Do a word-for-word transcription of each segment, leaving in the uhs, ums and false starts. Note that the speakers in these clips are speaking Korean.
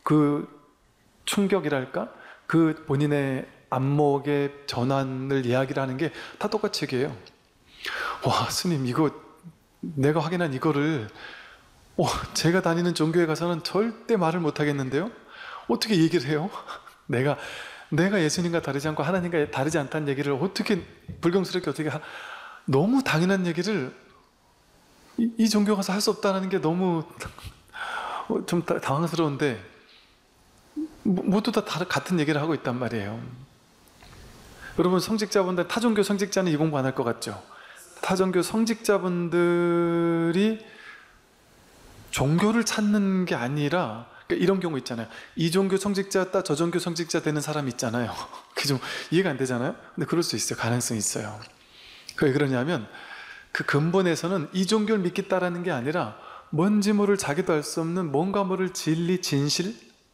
그 충격이랄까? 그 본인의 안목의 전환을 이야기를 하는 게 다 똑같이 얘기해요. 와, 스님, 이거 내가 확인한 이거를 어, 제가 다니는 종교에 가서는 절대 말을 못 하겠는데요? 어떻게 얘기를 해요? 내가 내가 예수님과 다르지 않고 하나님과 다르지 않다는 얘기를 어떻게 불경스럽게 어떻게 하... 너무 당연한 얘기를 이, 이 종교 가서 할 수 없다는 게 너무 좀 당황스러운데 모두 다 같은 얘기를 하고 있단 말이에요. 여러분, 성직자분들, 타종교 성직자는 이 공부 안 할 것 같죠? 타종교 성직자분들이 종교를 찾는 게 아니라, 그러니까 이런 경우 있잖아요. 이 종교 성직자였다 저 종교 성직자 되는 사람 있잖아요. 그게 좀 이해가 안 되잖아요. 근데 그럴 수 있어요. 가능성이 있어요. 왜 그러냐면 그 근본에서는 이 종교를 믿겠다라는 게 아니라 뭔지 모를, 자기도 알 수 없는 뭔가 모를 진리, 진실,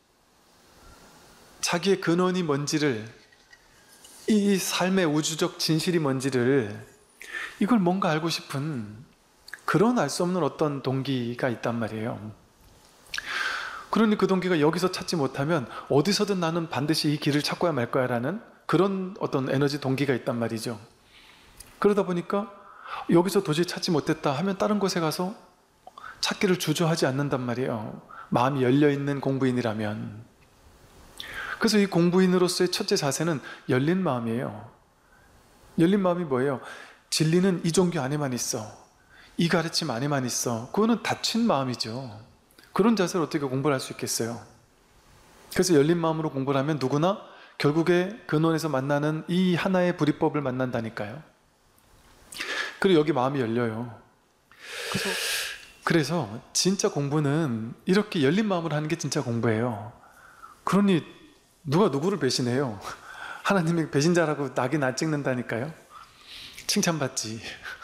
자기의 근원이 뭔지를, 이 삶의 우주적 진실이 뭔지를, 이걸 뭔가 알고 싶은 그런 알 수 없는 어떤 동기가 있단 말이에요. 그러니 그 동기가 여기서 찾지 못하면 어디서든 나는 반드시 이 길을 찾고야 말 거야 라는 그런 어떤 에너지, 동기가 있단 말이죠. 그러다 보니까 여기서 도저히 찾지 못했다 하면 다른 곳에 가서 찾기를 주저하지 않는단 말이에요. 마음이 열려있는 공부인이라면. 그래서 이 공부인으로서의 첫째 자세는 열린 마음이에요. 열린 마음이 뭐예요? 진리는 이 종교 안에만 있어, 이 가르침 안에만 있어. 그거는 닫힌 마음이죠. 그런 자세로 어떻게 공부를 할 수 있겠어요? 그래서 열린 마음으로 공부를 하면 누구나 결국에 근원에서 만나는 이 하나의 불이법을 만난다니까요. 그리고 여기 마음이 열려요. 그래서, 그래서 진짜 공부는 이렇게 열린 마음으로 하는 게 진짜 공부예요. 그러니 누가 누구를 배신해요? 하나님이 배신자라고 낙이 나 찍는다니까요. 칭찬받지.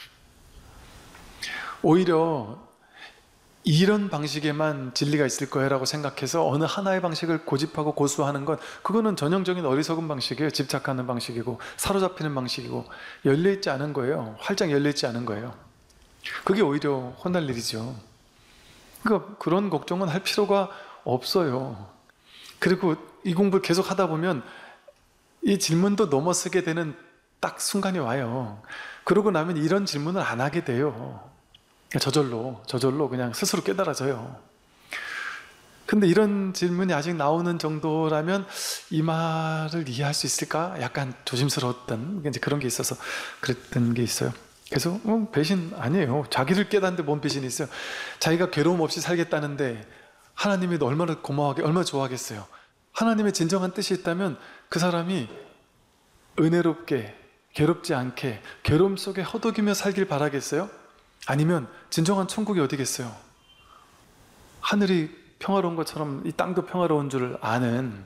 오히려 이런 방식에만 진리가 있을 거야 라고 생각해서 어느 하나의 방식을 고집하고 고수하는 건, 그거는 전형적인 어리석은 방식이에요. 집착하는 방식이고 사로잡히는 방식이고 열려있지 않은 거예요. 활짝 열려있지 않은 거예요. 그게 오히려 혼날 일이죠. 그러니까 그런 걱정은 할 필요가 없어요. 그리고 이 공부를 계속 하다 보면 이 질문도 넘어서게 되는 딱 순간이 와요. 그러고 나면 이런 질문을 안 하게 돼요. 저절로 저절로 그냥 스스로 깨달아져요. 근데 이런 질문이 아직 나오는 정도라면 이 말을 이해할 수 있을까? 약간 조심스러웠던 이제 그런 게 있어서 그랬던 게 있어요. 그래서 음, 배신 아니에요. 자기를 깨닫는데 뭔 배신이 있어요? 자기가 괴로움 없이 살겠다는데 하나님이 얼마나 고마워하게, 얼마나 좋아하겠어요. 하나님의 진정한 뜻이 있다면 그 사람이 은혜롭게, 괴롭지 않게, 괴로움 속에 허덕이며 살길 바라겠어요? 아니면 진정한 천국이 어디겠어요? 하늘이 평화로운 것처럼 이 땅도 평화로운 줄 아는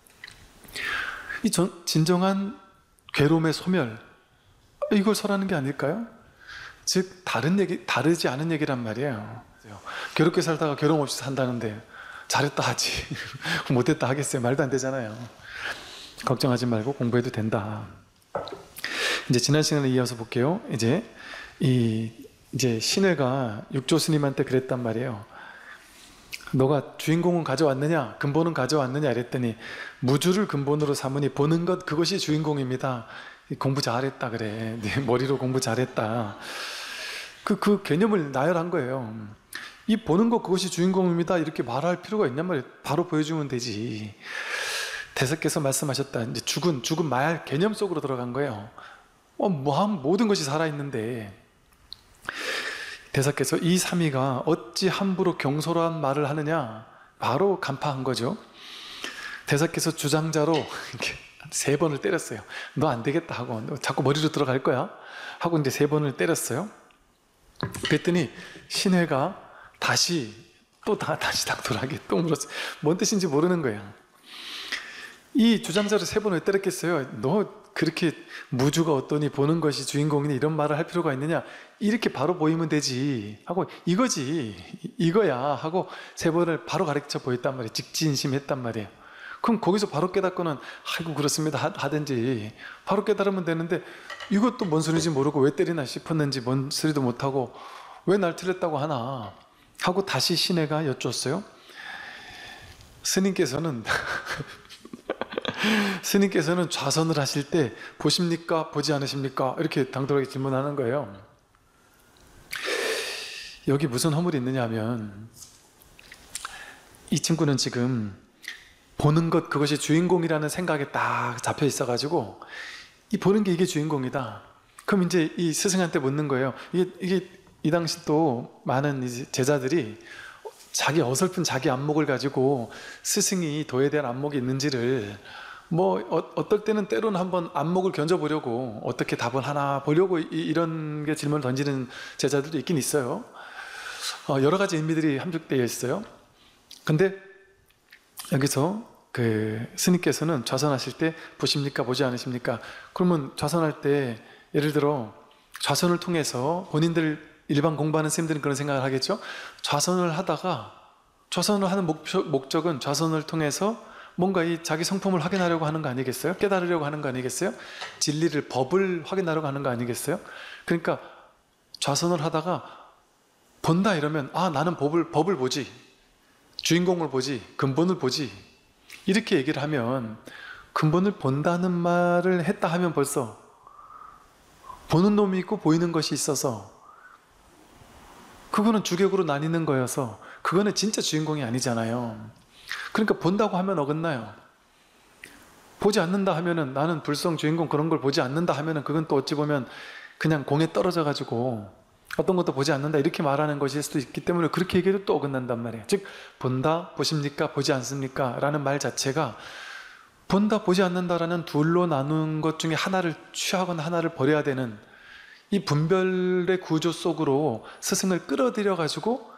이 전, 진정한 괴로움의 소멸, 이걸 설하는 게 아닐까요? 즉 다른 얘기, 다르지 않은 얘기란 말이에요. 괴롭게 살다가 괴로움 없이 산다는데 잘했다 하지 못했다 하겠어요? 말도 안 되잖아요. 걱정하지 말고 공부해도 된다. 이제 지난 시간에 이어서 볼게요. 이제 이 이제 신회가 육조 스님한테 그랬단 말이에요. 너가 주인공은 가져왔느냐, 근본은 가져왔느냐 이랬더니 무주를 근본으로 삼으니 보는 것 그것이 주인공입니다. 공부 잘했다 그래. 네 머리로 공부 잘했다. 그, 그 개념을 나열한 거예요. 이 보는 것 그것이 주인공입니다 이렇게 말할 필요가 있냔 말이에요. 바로 보여주면 되지. 대사께서 말씀하셨다. 이제 죽은 죽은 말 개념 속으로 들어간 거예요. 어, 뭐 모든 것이 살아있는데. 대사께서 이 삼위가 어찌 함부로 경솔한 말을 하느냐 바로 간파한 거죠. 대사께서 주장자로 이렇게 세 번을 때렸어요. 너 안 되겠다 하고, 너 자꾸 머리로 들어갈 거야 하고 이제 세 번을 때렸어요. 그랬더니 신회가 다시 또 다, 다시 당돌하게 또 물었어요. 뭔 뜻인지 모르는 거예요. 이 주장자를 세 번 왜 때렸겠어요? 너 그렇게 무주가 어떠니 보는 것이 주인공이니 이런 말을 할 필요가 있느냐, 이렇게 바로 보이면 되지 하고, 이거지 이거야 하고 세 번을 바로 가르쳐 보였단 말이에요. 직진심했단 말이에요. 그럼 거기서 바로 깨닫고는 아이고 그렇습니다 하든지 바로 깨달으면 되는데, 이것도 뭔 소리인지 모르고 왜 때리나 싶었는지 뭔 소리도 못하고 왜 날 틀렸다고 하나 하고 다시 신혜가 여쭈었어요. 스님께서는 스님께서는 좌선을 하실 때 보십니까? 보지 않으십니까? 이렇게 당돌하게 질문하는 거예요. 여기 무슨 허물이 있느냐 하면, 이 친구는 지금 보는 것, 그것이 주인공이라는 생각에 딱 잡혀 있어가지고 이 보는 게 이게 주인공이다. 그럼 이제 이 스승한테 묻는 거예요. 이게, 이게 이 당시 또 많은 이제 제자들이 자기 어설픈 자기 안목을 가지고 스승이 도에 대한 안목이 있는지를 뭐 어, 어떨 때는 때로는 한번 안목을 견져보려고 어떻게 답을 하나 보려고 이, 이런 게 질문을 던지는 제자들도 있긴 있어요. 어, 여러 가지 의미들이 함축되어 있어요. 근데 여기서 그 스님께서는 좌선하실 때 보십니까? 보지 않으십니까? 그러면 좌선할 때 예를 들어 좌선을 통해서 본인들 일반 공부하는 스님들은 그런 생각을 하겠죠. 좌선을 하다가 좌선을 하는 목적, 목적은 좌선을 통해서 뭔가 이 자기 성품을 확인하려고 하는 거 아니겠어요? 깨달으려고 하는 거 아니겠어요? 진리를, 법을 확인하려고 하는 거 아니겠어요? 그러니까 좌선을 하다가 본다 이러면 아 나는 법을, 법을 보지, 주인공을 보지, 근본을 보지, 이렇게 얘기를 하면, 근본을 본다는 말을 했다 하면 벌써 보는 놈이 있고 보이는 것이 있어서 그거는 주객으로 나뉘는 거여서 그거는 진짜 주인공이 아니잖아요. 그러니까 본다고 하면 어긋나요. 보지 않는다 하면은, 나는 불성 주인공 그런 걸 보지 않는다 하면은 그건 또 어찌 보면 그냥 공에 떨어져 가지고 어떤 것도 보지 않는다 이렇게 말하는 것일 수도 있기 때문에 그렇게 얘기해도 또 어긋난단 말이에요. 즉 본다, 보십니까, 보지 않습니까? 라는 말 자체가 본다, 보지 않는다라는 둘로 나눈 것 중에 하나를 취하거나 하나를 버려야 되는 이 분별의 구조 속으로 스승을 끌어들여 가지고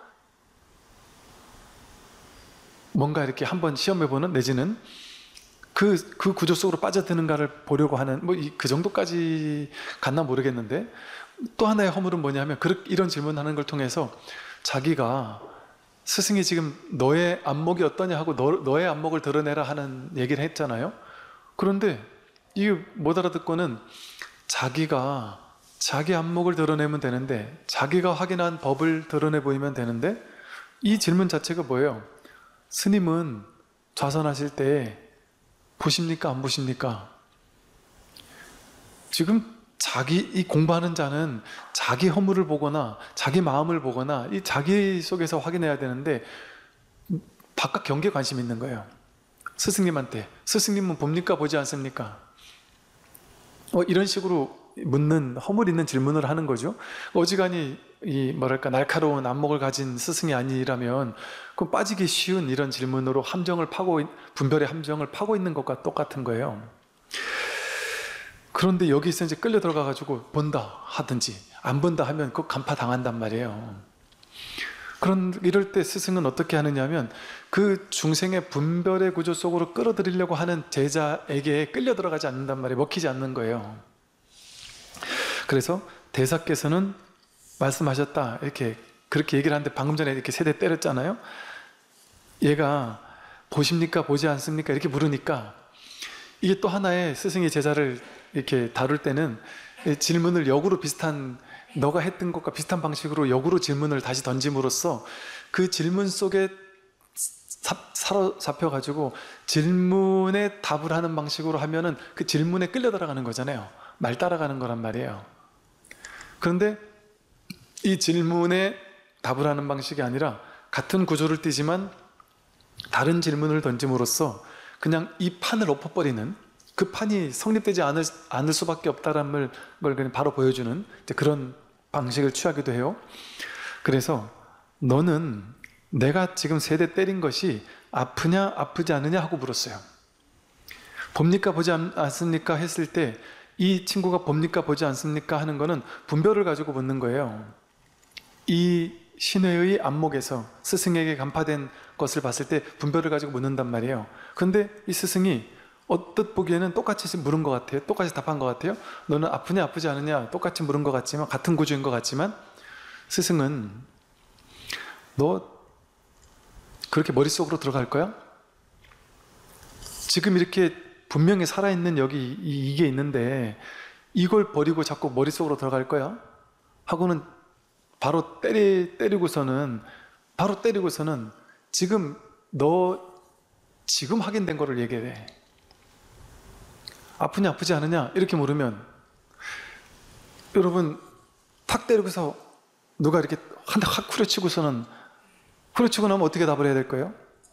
뭔가 이렇게 한번 시험해보는, 내지는 그, 그 구조 속으로 빠져드는가를 보려고 하는, 뭐 그 정도까지 갔나 모르겠는데, 또 하나의 허물은 뭐냐면 이런 질문하는 걸 통해서 자기가 스승이 지금 너의 안목이 어떠냐 하고 너, 너의 안목을 드러내라 하는 얘기를 했잖아요. 그런데 이게 못 알아듣고는 자기가 자기 안목을 드러내면 되는데, 자기가 확인한 법을 드러내 보이면 되는데, 이 질문 자체가 뭐예요? 스님은 좌선하실 때 보십니까? 안 보십니까? 지금 자기, 이 공부하는 자는 자기 허물을 보거나 자기 마음을 보거나 이 자기 속에서 확인해야 되는데 바깥 경계에 관심이 있는 거예요. 스승님한테 스승님은 봅니까? 보지 않습니까? 어, 이런 식으로 묻는, 허물 있는 질문을 하는 거죠. 어지간히 이 뭐랄까 날카로운 안목을 가진 스승이 아니라면 그럼 빠지기 쉬운 이런 질문으로 함정을 파고, 분별의 함정을 파고 있는 것과 똑같은 거예요. 그런데 여기서 이제 끌려 들어가 가지고 본다 하든지 안 본다 하면 그 간파 당한단 말이에요. 그런, 이럴 때 스승은 어떻게 하느냐면 그 중생의 분별의 구조 속으로 끌어들이려고 하는 제자에게 끌려 들어가지 않는단 말이에요. 먹히지 않는 거예요. 그래서 대사께서는 말씀하셨다 이렇게 그렇게 얘기를 하는데, 방금 전에 이렇게 세 대 때렸잖아요. 얘가 보십니까? 보지 않습니까? 이렇게 물으니까, 이게 또 하나의 스승이 제자를 이렇게 다룰 때는 질문을 역으로 비슷한, 너가 했던 것과 비슷한 방식으로 역으로 질문을 다시 던짐으로써 그 질문 속에 사로잡혀가지고 질문에 답을 하는 방식으로 하면은 그 질문에 끌려 들어가는 거잖아요. 말 따라가는 거란 말이에요. 그런데 이 질문에 답을 하는 방식이 아니라 같은 구조를 띠지만 다른 질문을 던짐으로써 그냥 이 판을 엎어버리는, 그 판이 성립되지 않을, 않을 수밖에 없다는 걸 그냥 바로 보여주는 그런 방식을 취하기도 해요. 그래서 너는 내가 지금 세 대 때린 것이 아프냐 아프지 않느냐 하고 물었어요. 봅니까 보지 않습니까 했을 때 이 친구가 봅니까 보지 않습니까 하는 거는 분별을 가지고 묻는 거예요. 이 신회의 안목에서 스승에게 간파된 것을 봤을 때 분별을 가지고 묻는단 말이에요. 그런데 이 스승이 언뜻 보기에는 똑같이 물은 것 같아요. 똑같이 답한 것 같아요. 너는 아프냐 아프지 않느냐 똑같이 물은 것 같지만, 같은 구조인 것 같지만, 스승은 너 그렇게 머릿속으로 들어갈 거야? 지금 이렇게 분명히 살아있는 여기 이, 이게 있는데 이걸 버리고 자꾸 머릿속으로 들어갈 거야? 하고는 바로 때리, 때리고서는 바로 때리고서는 지금 너 지금 확인된 거를 얘기해. 아프냐 아프지 않으냐 이렇게 물으면 여러분 탁 때리고서 누가 이렇게 한 대 확 후려치고서는 후려치고 나면 어떻게 답을 해야 될까요?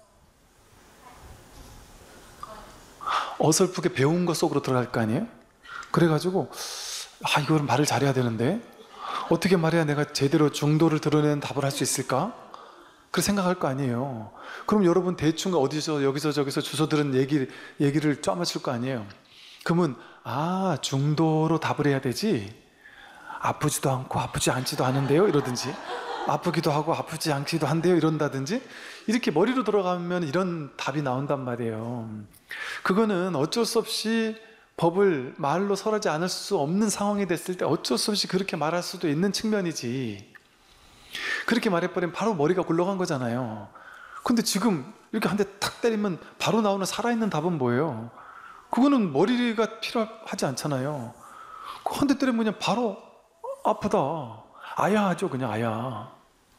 어설프게 배운 것 속으로 들어갈 거 아니에요? 그래가지고 아 이걸 말을 잘해야 되는데 어떻게 말해야 내가 제대로 중도를 드러내는 답을 할 수 있을까? 그렇게 생각할 거 아니에요. 그럼 여러분 대충 어디서 여기서 저기서 주워 들은 얘기, 얘기를 쪼아맞출 거 아니에요. 그러면 아 중도로 답을 해야 되지, 아프지도 않고 아프지 않지도 않은데요 이러든지, 아프기도 하고 아프지 않기도 한데요 이런다든지, 이렇게 머리로 들어가면 이런 답이 나온단 말이에요. 그거는 어쩔 수 없이 법을 말로 설하지 않을 수 없는 상황이 됐을 때 어쩔 수 없이 그렇게 말할 수도 있는 측면이지, 그렇게 말해버리면 바로 머리가 굴러간 거잖아요. 근데 지금 이렇게 한 대 탁 때리면 바로 나오는 살아있는 답은 뭐예요? 그거는 머리가 필요하지 않잖아요. 한 대 때리면 그냥 바로 아프다, 아야 하죠. 그냥 아야.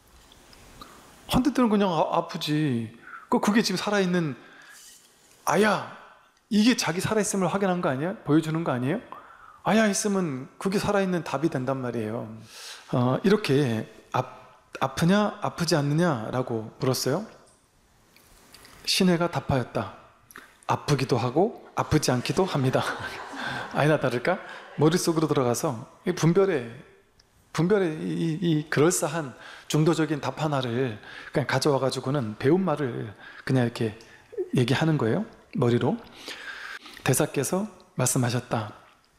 한 대 때리면 그냥 아, 아프지. 그게 지금 살아있는 아야, 이게 자기 살아있음을 확인한 거 아니에요? 보여주는 거 아니에요? 아야 했으면 그게 살아있는 답이 된단 말이에요. 어, 이렇게 아, 아프냐 아프지 않느냐라고 물었어요. 신해가 답하였다. 아프기도 하고 아프지 않기도 합니다. 아니나 다를까 머릿속으로 들어가서 이 분별의 분별의 이, 이 그럴싸한 중도적인 답 하나를 그냥 가져와 가지고는 배운 말을 그냥 이렇게 얘기하는 거예요. 머리로. 대사께서 말씀하셨다.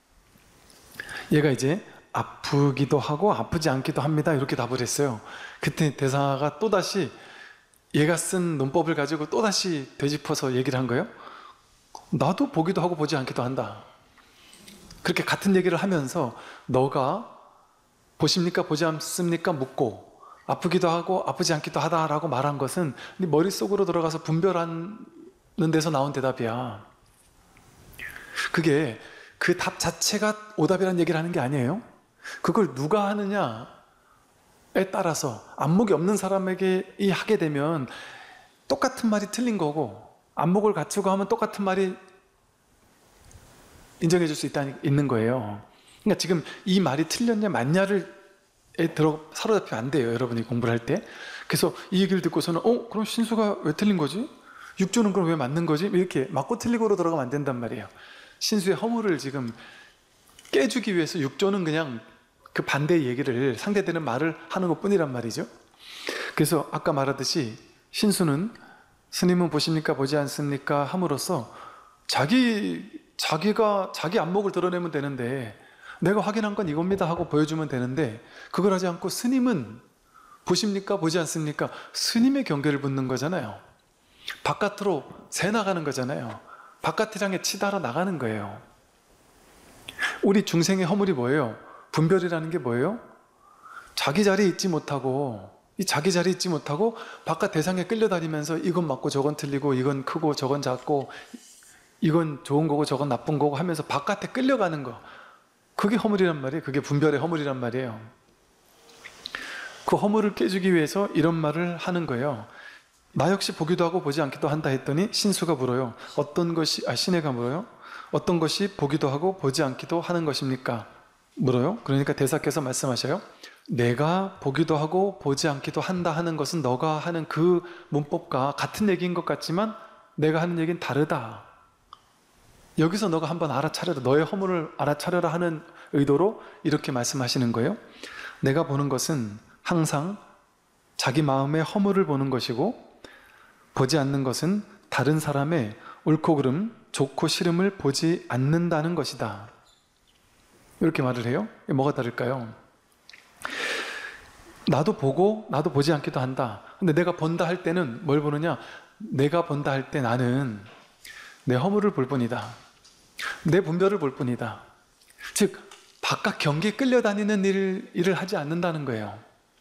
얘가 이제 아프기도 하고 아프지 않기도 합니다 이렇게 답을 했어요. 그때 대사가 또다시 얘가 쓴 논법을 가지고 또다시 되짚어서 얘기를 한 거예요. 나도 보기도 하고 보지 않기도 한다. 그렇게 같은 얘기를 하면서 너가 보십니까 보지 않습니까 묻고 아프기도 하고 아프지 않기도 하다라고 말한 것은 네 머릿속으로 들어가서 분별하는 데서 나온 대답이야. 그게 그 답 자체가 오답이라는 얘기를 하는 게 아니에요. 그걸 누가 하느냐에 따라서 안목이 없는 사람에게 이 하게 되면 똑같은 말이 틀린 거고, 안목을 갖추고 하면 똑같은 말이 인정해 줄 수 있는 거예요. 그러니까 지금 이 말이 틀렸냐 맞냐를 에 들어 사로잡히면 안 돼요. 여러분이 공부를 할 때. 그래서 이 얘기를 듣고서는 어? 그럼 신수가 왜 틀린 거지? 육조는 그럼 왜 맞는 거지? 이렇게 맞고 틀리고로 들어가면 안 된단 말이에요. 신수의 허물을 지금 깨주기 위해서 육조는 그냥 그 반대의 얘기를, 상대되는 말을 하는 것 뿐이란 말이죠. 그래서 아까 말하듯이 신수는 스님은 보십니까 보지 않습니까 함으로써 자기, 자기가 자기 안목을 드러내면 되는데, 내가 확인한 건 이겁니다 하고 보여주면 되는데, 그걸 하지 않고 스님은 보십니까 보지 않습니까, 스님의 경계를 묻는 거잖아요. 바깥으로 새 나가는 거잖아요. 바깥을 향해 치달아 나가는 거예요. 우리 중생의 허물이 뭐예요? 분별이라는 게 뭐예요? 자기 자리에 있지 못하고, 이 자기 자리에 있지 못하고 바깥 대상에 끌려다니면서 이건 맞고 저건 틀리고, 이건 크고 저건 작고, 이건 좋은 거고 저건 나쁜 거고 하면서 바깥에 끌려가는 거, 그게 허물이란 말이에요. 그게 분별의 허물이란 말이에요. 그 허물을 깨주기 위해서 이런 말을 하는 거예요. 나 역시 보기도 하고 보지 않기도 한다 했더니 신수가 물어요. 어떤 것이, 아 신해가 물어요. 어떤 것이 보기도 하고 보지 않기도 하는 것입니까? 물어요. 그러니까 대사께서 말씀하셔요. 내가 보기도 하고 보지 않기도 한다 하는 것은 너가 하는 그 문법과 같은 얘기인 것 같지만 내가 하는 얘기는 다르다. 여기서 너가 한번 알아차려라, 너의 허물을 알아차려라 하는 의도로 이렇게 말씀하시는 거예요. 내가 보는 것은 항상 자기 마음의 허물을 보는 것이고, 보지 않는 것은 다른 사람의 옳고 그름, 좋고 싫음을 보지 않는다는 것이다. 이렇게 말을 해요. 뭐가 다를까요? 나도 보고 나도 보지 않기도 한다. 근데 내가 본다 할 때는 뭘 보느냐? 내가 본다 할 때 나는 내 허물을 볼 뿐이다. 내 분별을 볼 뿐이다. 즉 바깥 경계에 끌려다니는 일을, 일을 하지 않는다는 거예요.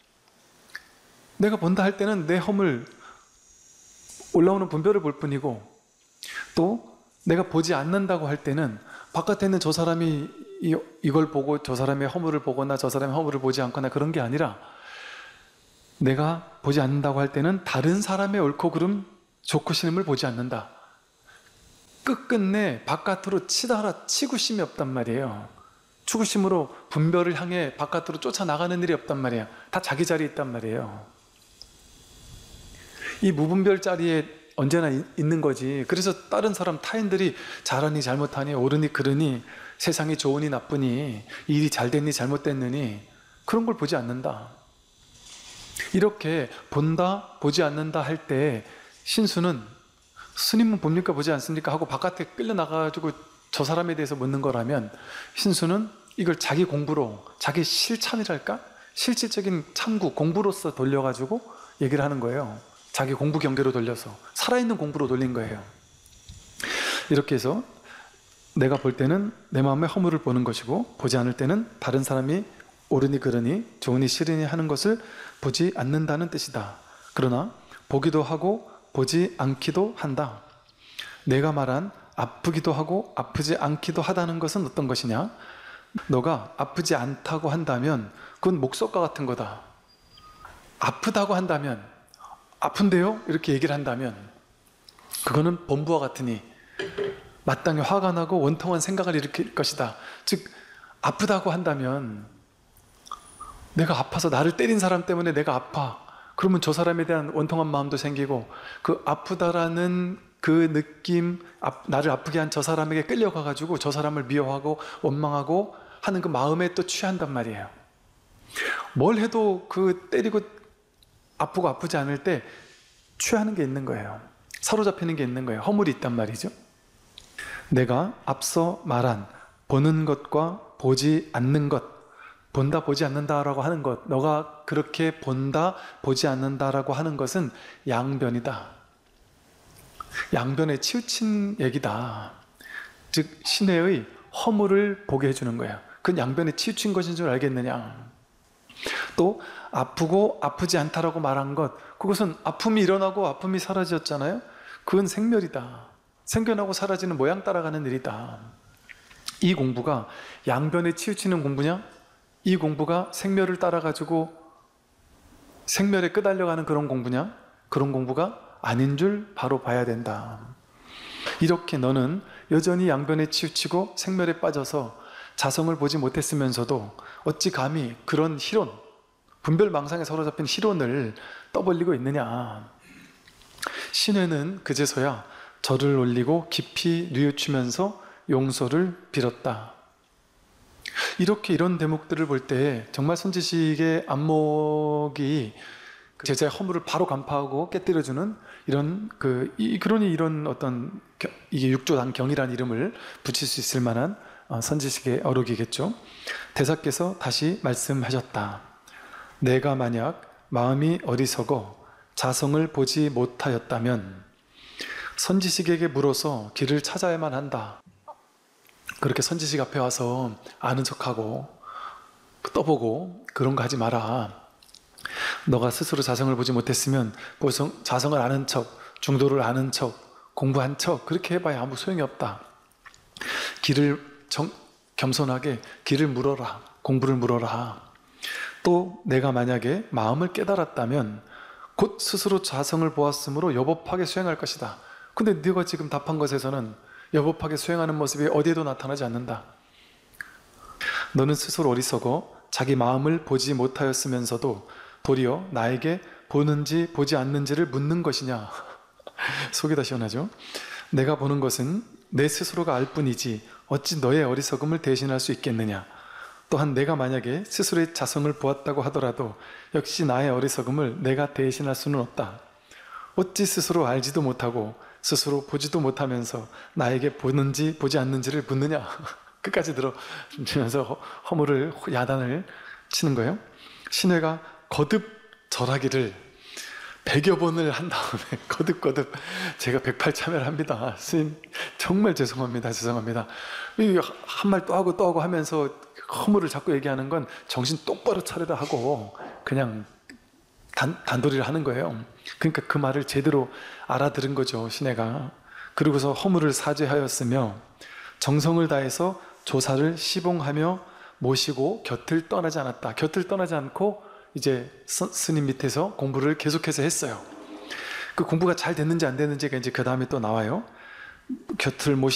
내가 본다 할 때는 내 허물, 올라오는 분별을 볼 뿐이고, 또 내가 보지 않는다고 할 때는 바깥에 있는 저 사람이 이, 이걸 보고 저 사람의 허물을 보거나 저 사람의 허물을 보지 않거나 그런 게 아니라, 내가 보지 않는다고 할 때는 다른 사람의 옳고 그름, 좋고 싫음을 보지 않는다. 끝끝내 바깥으로 치다라 치구심이 없단 말이에요. 추구심으로 분별을 향해 바깥으로 쫓아나가는 일이 없단 말이야. 다 자기 자리에 있단 말이에요. 이 무분별 자리에 언제나 있는 거지. 그래서 다른 사람, 타인들이 잘하니 잘못하니, 옳으니 그르니, 세상이 좋으니 나쁘니, 일이 잘 됐니 잘못됐느니, 그런 걸 보지 않는다. 이렇게 본다, 보지 않는다 할 때 신수는 스님은 봅니까 보지 않습니까 하고 바깥에 끌려나가가지고 저 사람에 대해서 묻는 거라면, 신수는 이걸 자기 공부로, 자기 실참이랄까? 실질적인 참구, 공부로서 돌려가지고 얘기를 하는 거예요. 자기 공부 경계로 돌려서 살아있는 공부로 돌린 거예요. 이렇게 해서 내가 볼 때는 내 마음의 허물을 보는 것이고, 보지 않을 때는 다른 사람이 옳으니 그르니 좋으니 싫으니 하는 것을 보지 않는다는 뜻이다. 그러나 보기도 하고 보지 않기도 한다. 내가 말한 아프기도 하고 아프지 않기도 하다는 것은 어떤 것이냐? 너가 아프지 않다고 한다면 그건 목석과 같은 거다. 아프다고 한다면, 아픈데요? 이렇게 얘기를 한다면 그거는 범부와 같으니 마땅히 화가 나고 원통한 생각을 일으킬 것이다. 즉 아프다고 한다면, 내가 아파서 나를 때린 사람 때문에 내가 아파. 그러면 저 사람에 대한 원통한 마음도 생기고, 그 아프다라는 그 느낌, 나를 아프게 한 저 사람에게 끌려가가지고 저 사람을 미워하고 원망하고 하는 그 마음에 또 취한단 말이에요. 뭘 해도 그 때리고 아프고 아프지 않을 때 취하는 게 있는 거예요. 사로잡히는 게 있는 거예요. 허물이 있단 말이죠. 내가 앞서 말한 보는 것과 보지 않는 것, 본다 보지 않는다라고 하는 것, 너가 그렇게 본다 보지 않는다라고 하는 것은 양변이다. 양변에 치우친 얘기다. 즉 신의 허물을 보게 해주는 거예요. 그건 양변에 치우친 것인 줄 알겠느냐. 또 아프고 아프지 않다라고 말한 것, 그것은 아픔이 일어나고 아픔이 사라졌잖아요. 그건 생멸이다. 생겨나고 사라지는 모양 따라가는 일이다. 이 공부가 양변에 치우치는 공부냐? 이 공부가 생멸을 따라가지고 생멸에 끄달려가는 그런 공부냐? 그런 공부가 아닌 줄 바로 봐야 된다. 이렇게 너는 여전히 양변에 치우치고 생멸에 빠져서 자성을 보지 못했으면서도 어찌 감히 그런 희론, 분별망상에 사로잡힌 희론을 떠벌리고 있느냐. 신회는 그제서야 절을 올리고 깊이 뉘우치면서 용서를 빌었다. 이렇게 이런 대목들을 볼 때 정말 선지식의 안목이 제자의 허물을 바로 간파하고 깨뜨려주는 이런 그 이, 그러니 이런 어떤 겨, 이게 육조단경이라는 이름을 붙일 수 있을 만한 어, 선지식의 어록이겠죠. 대사께서 다시 말씀하셨다. 내가 만약 마음이 어리석어 자성을 보지 못하였다면 선지식에게 물어서 길을 찾아야만 한다. 그렇게 선지식 앞에 와서 아는 척하고 떠보고 그런 거 하지 마라. 너가 스스로 자성을 보지 못했으면 보성, 자성을 아는 척, 중도를 아는 척, 공부한 척 그렇게 해봐야 아무 소용이 없다. 길을 정, 겸손하게 길을 물어라. 공부를 물어라. 또 내가 만약에 마음을 깨달았다면 곧 스스로 자성을 보았으므로 여법하게 수행할 것이다. 근데 네가 지금 답한 것에서는 여법하게 수행하는 모습이 어디에도 나타나지 않는다. 너는 스스로 어리석어 자기 마음을 보지 못하였으면서도 도리어 나에게 보는지 보지 않는지를 묻는 것이냐. 속이 다 시원하죠? 내가 보는 것은 내 스스로가 알 뿐이지 어찌 너의 어리석음을 대신할 수 있겠느냐. 또한 내가 만약에 스스로의 자성을 보았다고 하더라도 역시 나의 어리석음을 내가 대신할 수는 없다. 어찌 스스로 알지도 못하고 스스로 보지도 못하면서 나에게 보는지 보지 않는지를 묻느냐. 끝까지 들어주면서 허물을 야단을 치는 거예요. 신회가 거듭 절하기를 백여 번을 한 다음에 거듭거듭 제가 백팔참회를 합니다. 스님 정말 죄송합니다. 죄송합니다. 한 말 또 하고 또 하고 하면서 허물을 자꾸 얘기하는 건 정신 똑바로 차리라 하고 그냥 단, 단도리를 하는 거예요. 그러니까 그 말을 제대로 알아들은 거죠. 신혜가. 그리고서 허물을 사죄하였으며 정성을 다해서 조사를 시봉하며 모시고 곁을 떠나지 않았다. 곁을 떠나지 않고 이제 스님 밑에서 공부를 계속해서 했어요. 그 공부가 잘 됐는지 안 됐는지가 이제 그 다음에 또 나와요. 곁을 못